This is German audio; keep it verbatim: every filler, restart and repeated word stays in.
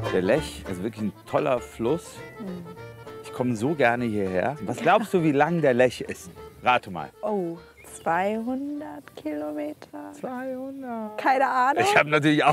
Der Lech ist wirklich ein toller Fluss. Ich komme so gerne hierher. Was glaubst du, wie lang der Lech ist? Rate mal. Oh, zweihundert Kilometer? zweihundert. Keine Ahnung. Ich habe natürlich auch